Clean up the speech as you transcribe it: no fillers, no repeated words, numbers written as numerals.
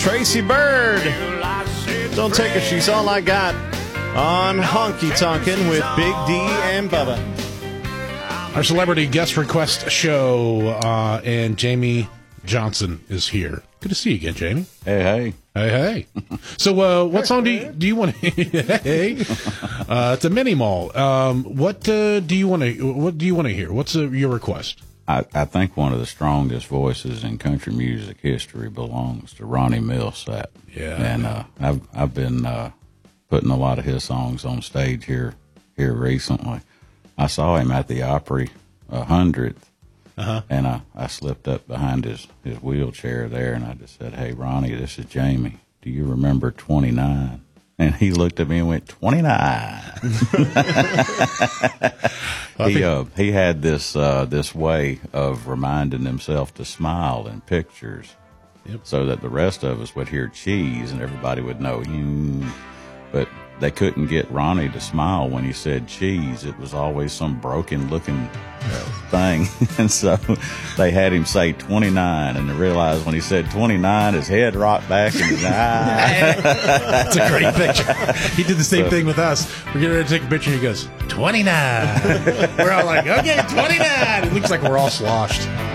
Tracy Bird. Don't take her, she's all I got. On Honky Tonkin' with Big D and Bubba. Our celebrity guest request show, and Jamie Johnson is here. Good to see you again, Jamie. Hey. Hey. So, what song do you want to? Hey, it's a mini mall. What do you want to hear? What's your request? I think one of the strongest voices in country music history belongs to Ronnie Milsap. Yeah, and I've been putting a lot of his songs on stage here recently. I saw him at the Opry 100th, and I slipped up behind his wheelchair there, and I just said, "Hey, Ronnie, this is Jamie. Do you remember 29?" And he looked at me and went, 29. He had this way of reminding himself to smile in pictures, so that the rest of us would hear cheese and everybody would know. But they couldn't get Ronnie to smile when he said cheese. It was always some broken-looking thing. And so they had him say 29, and they realized when he said 29, his head rocked back and his eye. That's a great picture. He did the same thing with us. We're getting ready to take a picture, and he goes, 29. We're all like, okay, 29. It looks like we're all sloshed.